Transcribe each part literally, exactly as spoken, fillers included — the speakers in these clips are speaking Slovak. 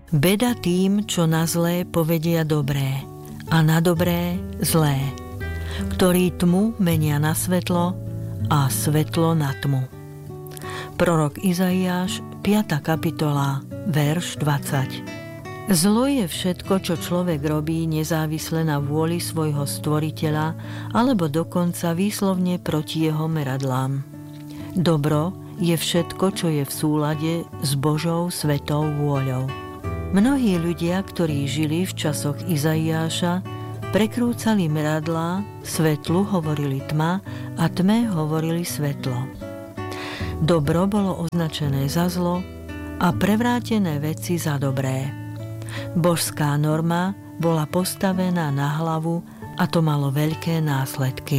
Beda tým, čo na zlé povedia dobré a na dobré zlé, ktorí tmu menia na svetlo a svetlo na tmu. Prorok Izaiáš, piata kapitola, verš dvadsať. Zlo je všetko, čo človek robí nezávisle na vôli svojho stvoriteľa alebo dokonca výslovne proti jeho meradlám. Dobro je všetko, čo je v súlade s Božou svetou vôľou. Mnohí ľudia, ktorí žili v časoch Izaiáša, prekrúcali meradlá, svetlu hovorili tma a tme hovorili svetlo. Dobro bolo označené za zlo a prevrátené veci za dobré. Božská norma bola postavená na hlavu a to malo veľké následky.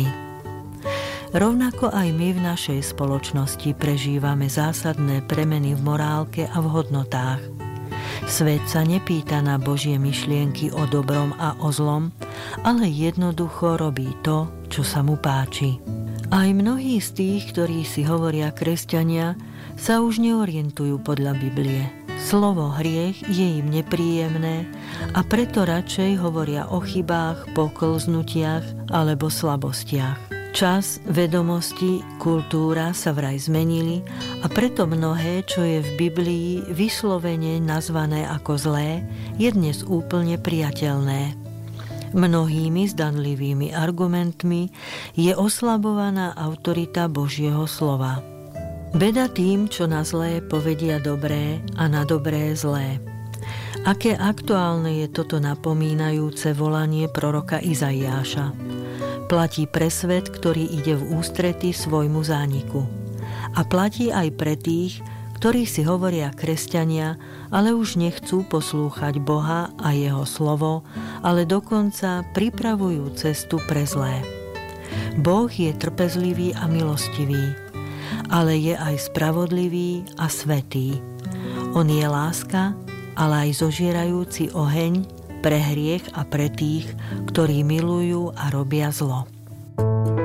Rovnako aj my v našej spoločnosti prežívame zásadné premeny v morálke a v hodnotách. Svet sa nepýta na Božie myšlienky o dobrom a o zlom, ale jednoducho robí to, čo sa mu páči. Aj mnohí z tých, ktorí si hovoria kresťania, sa už neorientujú podľa Biblie. Slovo hriech je im nepríjemné a preto radšej hovoria o chybách, poklznutiach alebo slabostiach. Čas, vedomosti, kultúra sa vraj zmenili a preto mnohé, čo je v Biblii vyslovene nazvané ako zlé, je dnes úplne priateľné. Mnohými zdanlivými argumentmi je oslabovaná autorita Božieho slova. Beda tým, čo na zlé povedia dobré a na dobré zlé. Aké aktuálne je toto napomínajúce volanie proroka Izaiáša. Platí pre svet, ktorý ide v ústrety svojmu zániku. A platí aj pre tých, ktorí si hovoria kresťania, ale už nechcú poslúchať Boha a jeho slovo, ale dokonca pripravujú cestu pre zlé. Boh je trpezlivý a milostivý, ale je aj spravodlivý a svätý. On je láska, ale aj zožierajúci oheň pre hriech a pre tých, ktorí milujú a robia zlo.